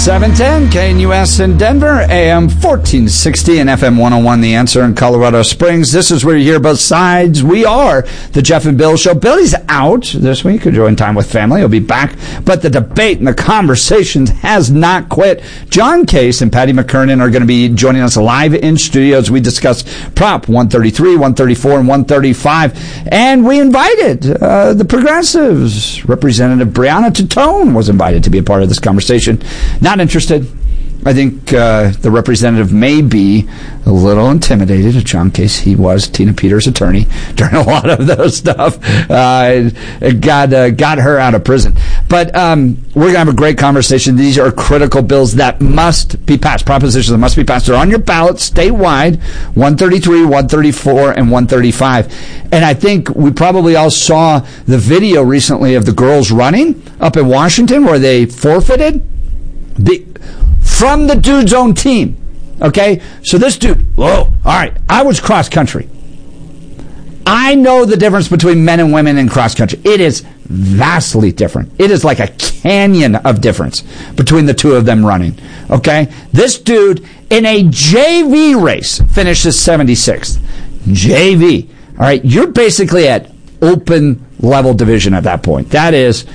710 KNUS in Denver, AM 1460 and FM 101, The Answer in Colorado Springs. This is where you hear both sides. We are the Jeff and Bill Show. Billy's out this week, enjoying time with family. He'll be back. But the debate and the conversations has not quit. John Case and Patty McKernan are going to be joining us live in studio as we discuss Prop 133, 134, and 135. And we invited the progressives. Representative Brianna Titone was invited to be a part of this conversation. Not interested. I think the representative may be a little intimidated. John Case, he was Tina Peters' attorney during a lot of those stuff. It got her out of prison. But we're going to have a great conversation. These are critical bills that must be passed, propositions that must be passed. They're on your ballot statewide, 133, 134, and 135. And I think we probably all saw the video recently of the girls running up in Washington where they forfeited from the dude's own team. Okay? So this dude, whoa, all right, I was cross country. I know the difference between men and women in cross country. It is vastly different. It is like a canyon of difference between the two of them running. Okay? This dude in a JV race finishes 76th. JV. All right? You're basically at open level division at that point. That is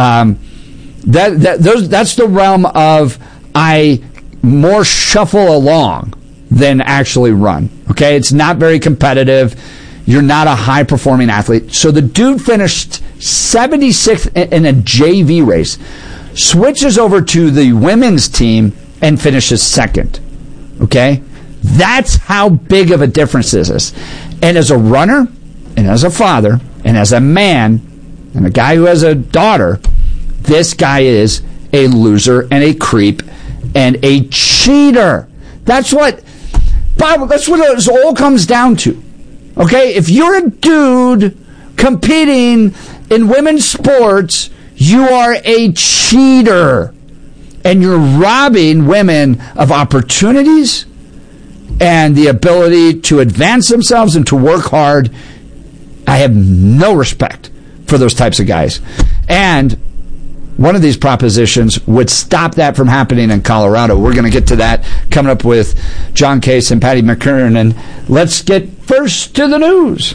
that's the realm of I more shuffle along than actually run. Okay? It's not very competitive. You're not a high-performing athlete. So the dude finished 76th in a JV race, switches over to the women's team, and finishes second. Okay? That's how big of a difference this is. And as a runner, and as a father, and as a man, and a guy who has a daughter, this guy is a loser and a creep and a cheater. That's what it all comes down to. Okay? If you're a dude competing in women's sports, you are a cheater. And you're robbing women of opportunities and the ability to advance themselves and to work hard. I have no respect for those types of guys. And one of these propositions would stop that from happening in Colorado. We're going to get to that coming up with John Case and Patty McKernan. And let's get first to the news.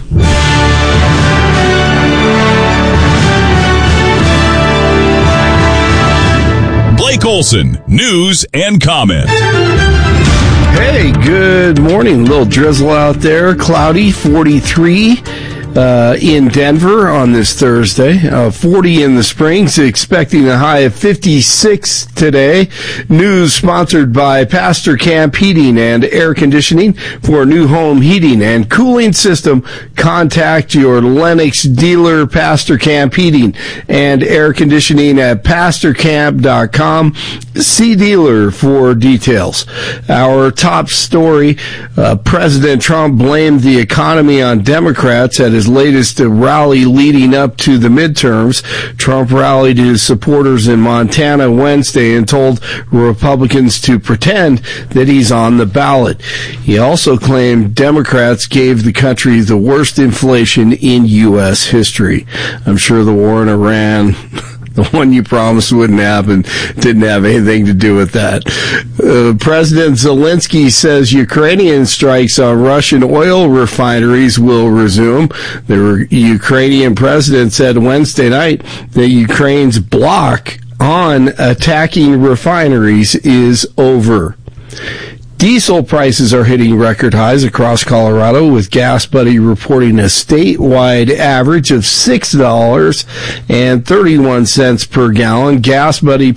Blake Olson, news and comment. Hey, good morning. A little drizzle out there. Cloudy, 43. In Denver on this Thursday, 40 in the Springs, expecting a high of 56 today. News sponsored by Pastor Camp Heating and Air Conditioning. For a new home heating and cooling system, contact your Lennox dealer, Pastor Camp Heating and Air Conditioning at pastorcamp.com. See dealer for details. Our top story, President Trump blamed the economy on Democrats at his latest rally leading up to the midterms. Trump rallied his supporters in Montana Wednesday and told Republicans to pretend that he's on the ballot. He also claimed Democrats gave the country the worst inflation in U.S. history. I'm sure the war in Iran, the one you promised wouldn't happen, didn't have anything to do with that. President Zelensky says Ukrainian strikes on Russian oil refineries will resume. The Ukrainian president said Wednesday night that Ukraine's block on attacking refineries is over. Diesel prices are hitting record highs across Colorado, with Gas Buddy reporting a statewide average of $6.31 per gallon. Gas Buddy